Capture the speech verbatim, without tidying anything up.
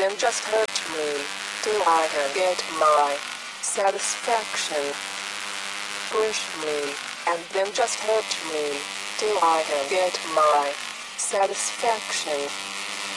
then just hurt me till I can get my satisfaction. Push me, and then just hurt me till I can get my satisfaction.